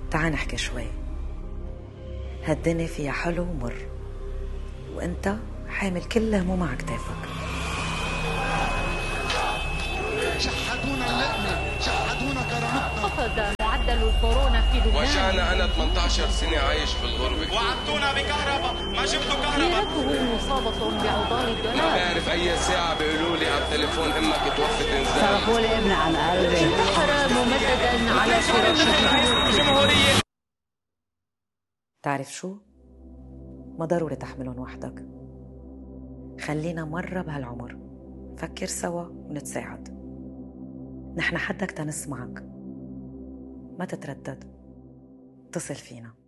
تعال نحكي شوي. هالدنيا فيها حلو ومر، وانت حامل كل هموم على كتافك. شحدونا اللقمة، شحدونا كرامتنا. خفض معدل الكورونا في لبنان. وجعنا أنا 18 سنة عايش في الغربة. وعدتونا بكهرباء، ما جبتوا كهرباء. ديرته مصابة بعضال الدولار. ما بعرف أي ساعة بيقولوا لي على التليفون أمك توفت إنزال. صرفوا لي ابني عن قلبي. انتحر ممددا على فراشه. تعرف شو؟ ما ضروري تحملهم وحدك. خلينا مرة بهالعمر فكر سوا ونتساعد. نحن حدك تنسمعك، ما تتردد، اتصل فينا.